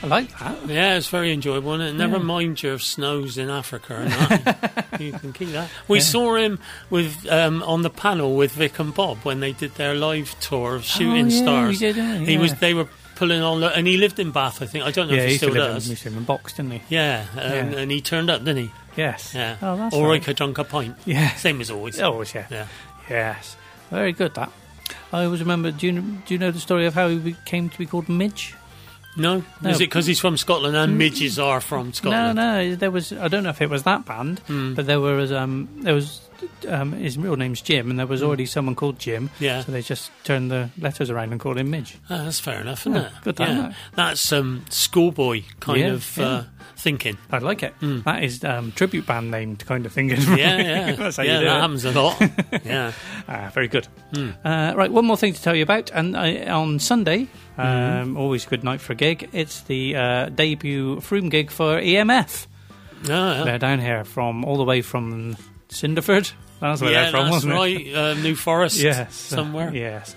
I like that. Yeah, it's very enjoyable, and it never mind your snows in Africa and that. You can keep that. We saw him with on the panel with Vic and Bob when they did their live tour of Shooting Stars. We did, yeah. They were pulling on, and he lived in Bath, I think. I don't know if he still does. He used to live in Box, didn't he? Yeah, and he turned up, didn't he? Yes. Yeah. Oh, that's Ulrika drunk a pint. Yeah. Same as always. Always, yeah. Yeah. Yes. Very good, that. I always remember, do you know the story of how he came to be called Midge? No? Is it because he's from Scotland and midges are from Scotland? No, there was, I don't know if it was that band, but there was his real name's Jim, and there was already someone called Jim, Yeah. so they just turned the letters around and called him Midge. Oh, that's fair enough, isn't it? Good, that. That's schoolboy kind of thinking. I like it. That is tribute band named kind of thinking. Yeah. That's how yeah, you do that it. happens a lot. Yeah. Very good. Right, one more thing to tell you about, and on Sunday, always a good night for a gig, it's the debut Froome gig for EMF. They're down here all the way from Cinderford. That's where they're from, wasn't it? That's right. New Forest. Yes. Somewhere. Yes.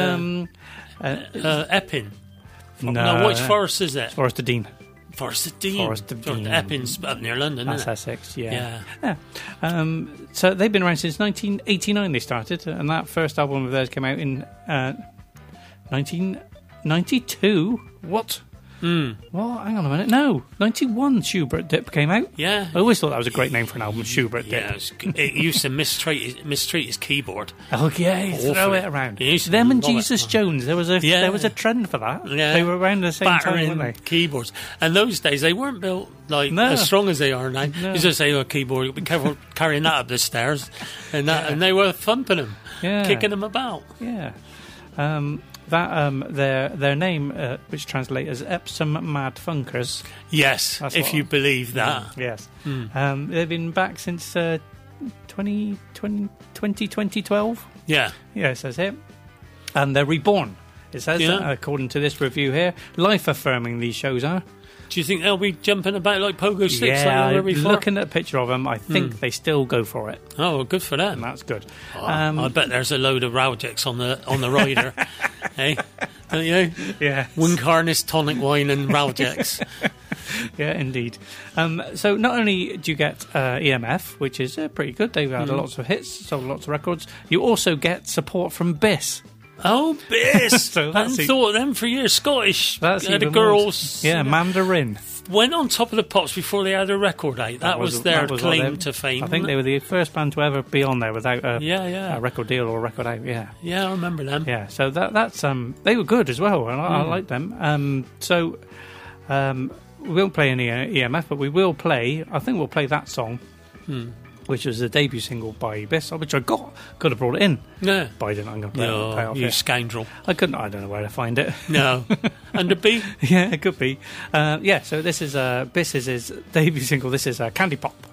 Epping. No, which forest is it? Forest of Dean. Forest of Dean. Forest of Dean. Epping's up near London, That's isn't it? Essex, yeah. So they've been around since 1989 they started, and that first album of theirs came out in 1992. What? Well, hang on a minute. No, 91 Schubert Dip came out. Yeah. I always thought that was a great name for an album, Schubert Dip. Yeah, it used to mistreat his keyboard. Oh, yeah, throw Awfully. it around. It used to Them and love it. Jesus Jones, there was a trend for that. Yeah. They were around the same Battering time, weren't they? keyboards. And those days, they weren't built as strong as they are now. No. You just say, keyboard, be careful carrying that up the stairs. And they were thumping them, kicking them about. Yeah. Their name, which translates as Epsom Mad Funkers. Yes, if you believe that. Yes. They've been back since 2012. Yeah. Yeah, it says here. And they're reborn. It says, according to this review here, life-affirming these shows are. Do you think they'll be jumping about like pogo sticks like Yeah, they were before? looking at a picture of them, I think they still go for it. Oh, well, good for them. And that's good. I bet there's a load of Raljacks on the rider. Hey, don't you? Yeah. Wincarnis, tonic wine and Raljacks. Yeah, indeed. So not only do you get EMF, which is pretty good, they've had lots of hits, sold lots of records, you also get support from Biss. Oh, Biss! So I hadn't thought of them for years. Scottish. That's the even girls. Yeah, Mandarin. Went on top of the pops before they had a record out. That was their claim to fame. I think they were the first band to ever be on there without a record deal or a record out. Yeah, I remember them. Yeah, so that's they were good as well, and I like them. We won't play any EMF, but we will play. I think we'll play that song. Which was the debut single by Biss, which I could have brought it in. No. But I didn't. I'm going to play it off you here. scoundrel. I couldn't. I don't know where to find it. No. Under B? Yeah, it could be. So this is Biss's debut single. This is Candy Pop.